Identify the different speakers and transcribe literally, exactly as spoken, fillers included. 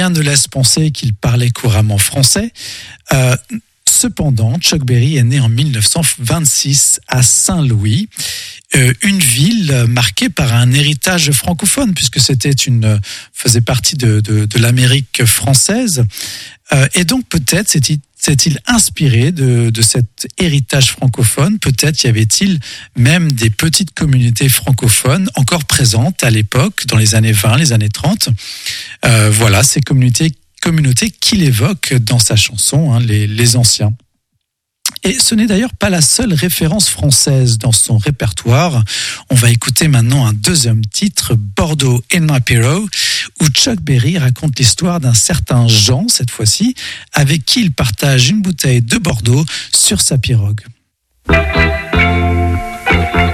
Speaker 1: Rien ne laisse penser qu'il parlait couramment français. Euh, cependant, Chuck Berry est né en dix-neuf cent vingt-six à Saint-Louis, euh, une ville marquée par un héritage francophone, puisque c'était une faisait partie de, de, de l'Amérique française. Euh, et donc peut-être s'est-il, s'est-il inspiré de, de cet héritage francophone. Peut-être y avait-il même des petites communautés francophones encore présentes à l'époque, dans les années vingt, les années trente. Euh, voilà, ces communautés, communautés qu'il évoque dans sa chanson, hein, les, les anciens. Et ce n'est d'ailleurs pas la seule référence française dans son répertoire. On va écouter maintenant un deuxième titre, Bordeaux in My Pirogue, où Chuck Berry raconte l'histoire d'un certain Jean, cette fois-ci, avec qui il partage une bouteille de Bordeaux sur sa pirogue.